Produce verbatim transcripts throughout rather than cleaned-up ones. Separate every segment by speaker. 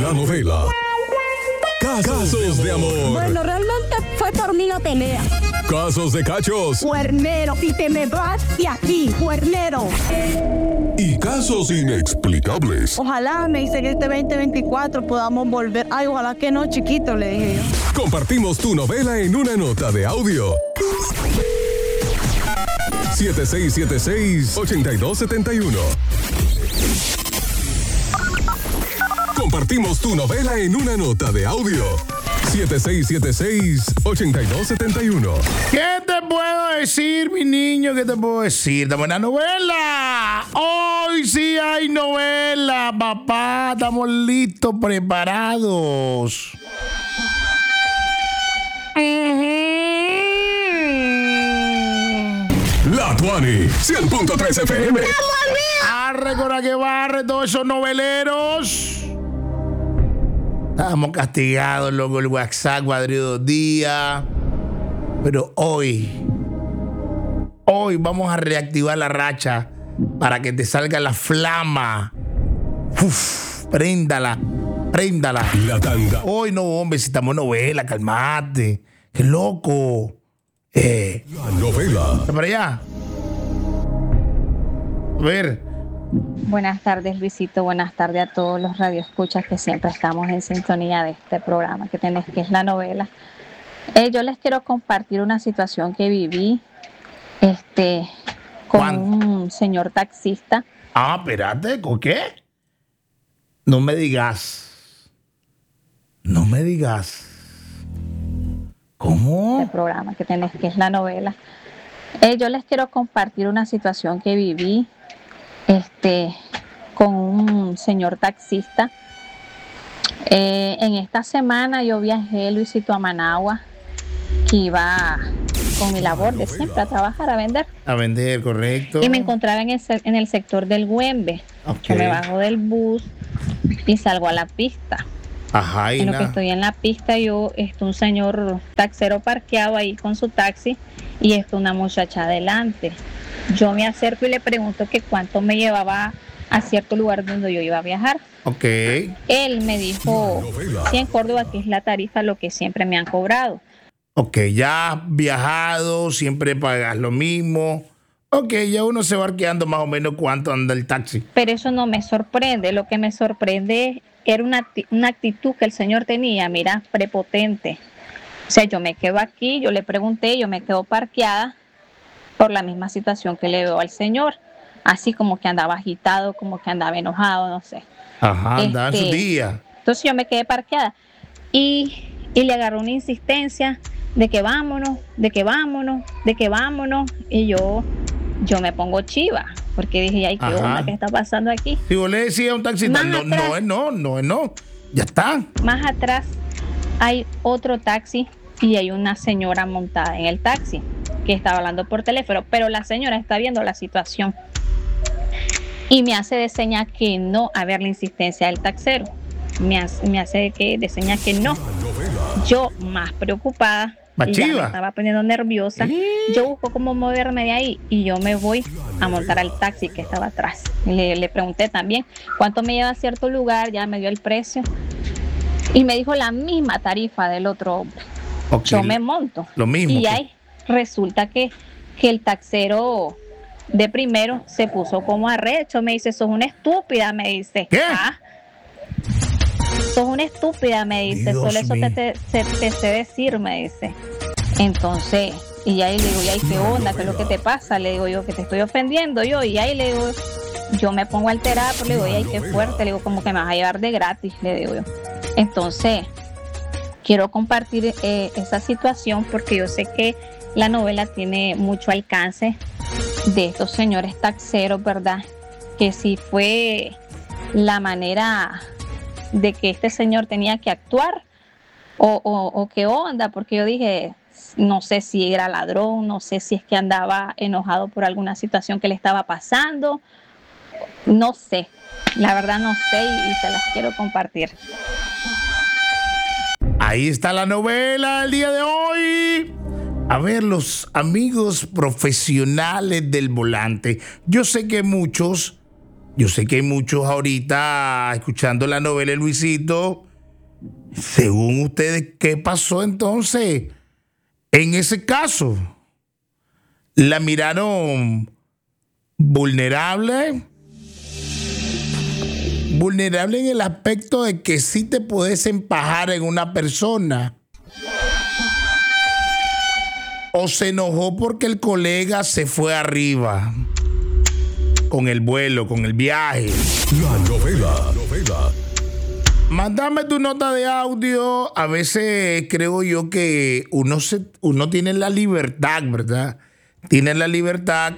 Speaker 1: La novela Casos de amor.
Speaker 2: Bueno, realmente fue por mí no tenía.
Speaker 1: Casos de cachos.
Speaker 2: Cuernero, y te me vas de aquí, cuernero.
Speaker 1: Y casos inexplicables.
Speaker 2: Ojalá, me dice que este veinte veinticuatro podamos volver. Ay, ojalá que no, chiquito, le dije yo.
Speaker 1: Compartimos tu novela en una nota de audio. siete seis siete seis, ocho dos siete uno. Compartimos tu novela en una nota de audio. siete seis siete seis, ocho dos siete uno.
Speaker 3: ¿Qué te puedo decir, mi niño? ¿Qué te puedo decir? ¡Dame una novela! Hoy sí hay novela, papá. Estamos listos, preparados.
Speaker 1: La Tuani, cien punto tres F M.
Speaker 3: Arre con la que barre todos esos noveleros. Estábamos castigados, loco, el WhatsApp cuadrió dos días. Pero hoy, hoy vamos a reactivar la racha para que te salga la flama. Uf, préndala, préndala.
Speaker 1: La tanda.
Speaker 3: Hoy no, hombre, si estamos en novela, calmate. Qué loco. Eh,
Speaker 1: La novela.
Speaker 3: ¿Está para allá? A ver.
Speaker 4: Buenas tardes, Luisito. Buenas tardes a todos los radioescuchas que siempre estamos en sintonía de este programa que tenés, que es la novela. Eh, yo les quiero compartir una situación que viví este, con
Speaker 3: ¿Cuándo?
Speaker 4: un señor taxista.
Speaker 3: Ah, espérate, ¿con qué? No me digas. No me digas. ¿Cómo?
Speaker 4: Este programa que tenés, que es la novela. Eh, yo les quiero compartir una situación que viví este, con un señor taxista. Eh, en esta semana yo viajé, Luisito, a Managua, que iba con mi labor de siempre a trabajar, a vender.
Speaker 3: A vender, correcto.
Speaker 4: Y me encontraba en el, en el sector del Güembe.
Speaker 3: Ok.
Speaker 4: Yo me bajo del bus y salgo a la pista.
Speaker 3: Ajá, y
Speaker 4: En lo que
Speaker 3: nada.
Speaker 4: estoy en la pista, yo, esto, un señor taxero parqueado ahí con su taxi y esto, una muchacha adelante. Yo me acerco y le pregunto que cuánto me llevaba a cierto lugar donde yo iba a viajar.
Speaker 3: Ok.
Speaker 4: Él me dijo cien Córdoba, que es la tarifa, lo que siempre me han cobrado.
Speaker 3: Ok, ya has viajado, siempre pagas lo mismo. Ok, ya uno se va arqueando más o menos cuánto anda el taxi.
Speaker 4: Pero eso no me sorprende. Lo que me sorprende era una, acti- una actitud que el señor tenía, mira, prepotente. O sea, yo me quedo aquí, yo le pregunté, yo me quedo parqueada por la misma situación que le veo al señor. Así como que andaba agitado, como que andaba enojado, no sé.
Speaker 3: Ajá, andaba en
Speaker 4: Este,
Speaker 3: su día.
Speaker 4: Entonces yo me quedé parqueada y, y le agarró una insistencia de que vámonos, de que vámonos, de que vámonos. Y yo, yo me pongo chiva, porque dije, ay, qué
Speaker 3: Ajá.
Speaker 4: onda, ¿qué está pasando aquí?
Speaker 3: Si vos le decías a un taxista,
Speaker 4: Más
Speaker 3: no,
Speaker 4: atrás.
Speaker 3: no es no, no es no. Ya está.
Speaker 4: Más atrás hay otro taxi y hay una señora montada en el taxi que estaba hablando por teléfono, pero la señora está viendo la situación y me hace de señas que no, a ver la insistencia del taxero. Me hace, me hace que, de señas que no. Yo, más preocupada,
Speaker 3: Más
Speaker 4: y ya
Speaker 3: chiva.
Speaker 4: me estaba poniendo nerviosa, yo busco cómo moverme de ahí y yo me voy a montar al taxi que estaba atrás. Le, le pregunté también cuánto me lleva a cierto lugar, ya me dio el precio y me dijo la misma tarifa del otro hombre.
Speaker 3: Ok.
Speaker 4: Yo me monto.
Speaker 3: Lo mismo,
Speaker 4: Y
Speaker 3: pues.
Speaker 4: ahí resulta que, que el taxero de primero se puso como arrecho, me dice, sos una estúpida, me dice.
Speaker 3: ¿Qué?
Speaker 4: Ah, sos una estúpida, me dice,
Speaker 3: Dios
Speaker 4: solo eso
Speaker 3: mío.
Speaker 4: te, te, te- te sé decir, me dice. Entonces, y ahí le digo, y ahí qué onda, qué es lo que te pasa, le digo yo que te estoy ofendiendo yo, y ahí le digo, yo me pongo alterada, pero le digo, y ahí qué fuerte, le digo, como que me vas a llevar de gratis, le digo yo. Entonces, quiero compartir eh, esa situación porque yo sé que la novela tiene mucho alcance de estos señores taxeros, ¿verdad? Que si fue la manera de que este señor tenía que actuar o, o, o qué onda, porque yo dije, no sé si era ladrón, no sé si es que andaba enojado por alguna situación que le estaba pasando, no sé, la verdad no sé y, y se las quiero compartir.
Speaker 3: Ahí está la novela del día de hoy. A ver, los amigos profesionales del volante. Yo sé que muchos Yo sé que hay muchos ahorita escuchando la novela de Luisito. Según ustedes, ¿qué pasó entonces en ese caso? ¿La miraron vulnerable? Vulnerable en el aspecto de que sí te puedes empajar en una persona. ¿O se enojó porque el colega se fue arriba? Con el vuelo, con el viaje.
Speaker 1: La novela, novela.
Speaker 3: Mándame tu nota de audio. A veces creo yo que uno, se, uno tiene la libertad, ¿verdad? Tiene la libertad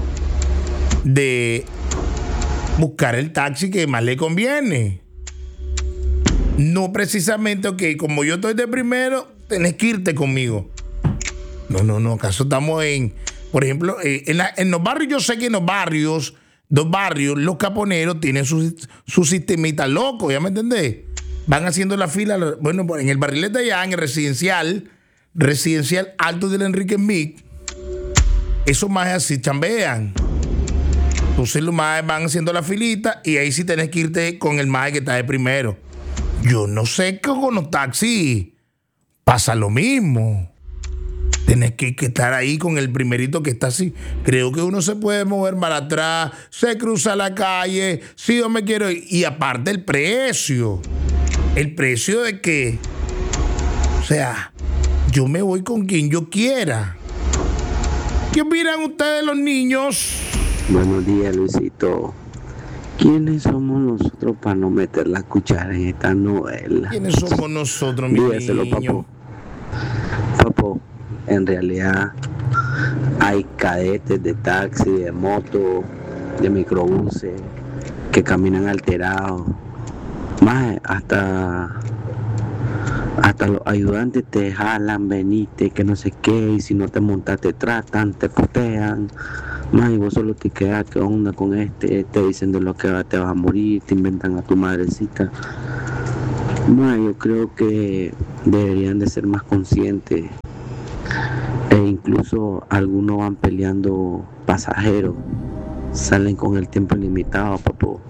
Speaker 3: de buscar el taxi que más le conviene. No precisamente, ok, como yo estoy de primero, tenés que irte conmigo. No, no, no. ¿Acaso estamos en, por ejemplo, en, la, en los barrios? Yo sé que en los barrios, dos barrios, los caponeros tienen su, su sistemita loco, ¿ya me entendés? Van haciendo la fila, bueno, en el barrilete allá, en el residencial, residencial Alto del Enrique Mic, esos más así chambean. Entonces los más van haciendo la filita y ahí sí tenés que irte con el más que está de primero. Yo no sé que con los taxis pasa lo mismo. Tenés que, que estar ahí con el primerito que está así. Creo que uno se puede mover para atrás, se cruza la calle, si yo me quiero ir. Y aparte el precio. El precio de que, o sea, yo me voy con quien yo quiera. ¿Qué opinan ustedes, los niños?
Speaker 5: Buenos días, Luisito. ¿Quiénes somos nosotros para no meter la cuchara en esta novela?
Speaker 3: ¿Quiénes somos nosotros, mi
Speaker 5: Dígaselo,
Speaker 3: niño?
Speaker 5: papo. Papo, en realidad hay cadetes de taxi, de moto, de microbuses que caminan alterados. Más hasta hasta los ayudantes te jalan, venite, que no sé qué, y si no te montas te tratan, te putean. Más y vos solo te quedas, ¿qué onda con este? Te dicen de lo que te vas a morir, te inventan a tu madrecita. Más yo creo que deberían de ser más conscientes. E incluso algunos van peleando pasajeros, salen con el tiempo limitado, papo.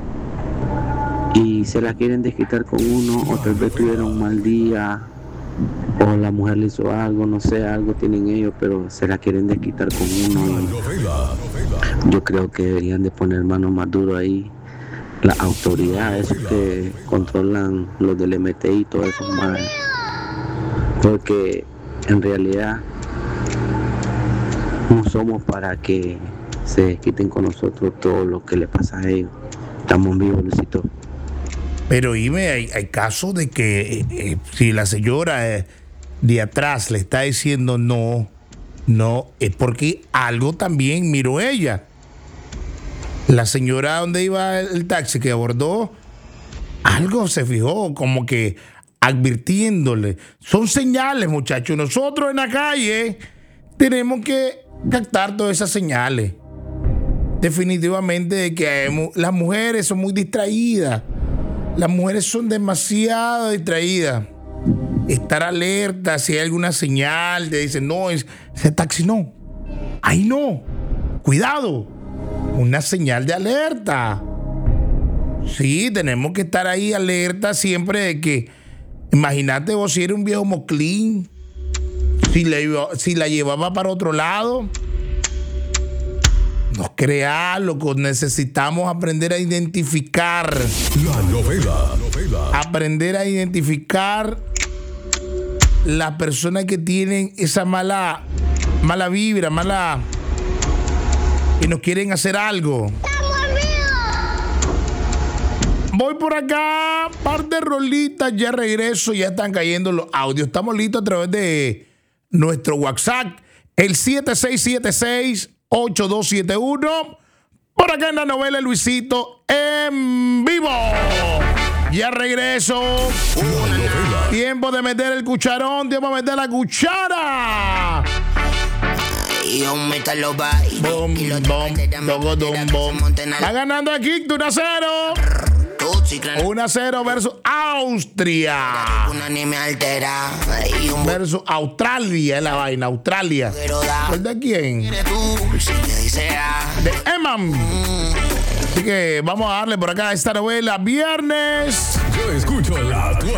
Speaker 5: Y se la quieren desquitar con uno, o tal vez tuvieron un mal día, o la mujer le hizo algo, no sé, algo tienen ellos, pero se la quieren desquitar con uno. Y yo creo que deberían de poner mano más duro ahí las autoridades que controlan los del M T I y todo eso más, porque en realidad no somos para que se desquiten con nosotros todo lo que le pasa a ellos. Estamos vivos, Luisito.
Speaker 3: Pero dime, hay, hay casos de que eh, eh, si la señora eh, de atrás le está diciendo no, no, es porque algo también miró ella. La señora donde iba el taxi que abordó, algo se fijó, como que advirtiéndole. Son señales, muchachos. Nosotros en la calle tenemos que captar todas esas señales. Definitivamente de que hay, las mujeres son muy distraídas. Las mujeres son demasiado distraídas. Estar alerta si hay alguna señal, te dicen, no, ese taxi no. Ahí no. Cuidado. Una señal de alerta. Sí, tenemos que estar ahí alerta siempre de que, imagínate vos si eres un viejo moclín, si la, si la llevaba para otro lado. No creas, loco, necesitamos aprender a identificar.
Speaker 1: La novela, novela.
Speaker 3: Aprender a identificar las personas que tienen esa mala, mala vibra, mala, que nos quieren hacer algo. Voy por acá, par de rolitas, ya regreso, ya están cayendo los audios. Estamos listos a través de nuestro WhatsApp, el siete seis siete seis, ocho dos siete uno. Por acá en la novela Luisito en vivo. Ya regreso. Tiempo de meter el cucharón, tiempo de meter la cuchara. Bom, bom, dogo, dum, bom. Va ganando aquí uno a cero. uno a cero versus Austria. Versus Australia, es la vaina, Australia. ¿De quién? De Eman. Así que vamos a darle por acá a esta novela. Viernes.
Speaker 1: Yo escucho la actual.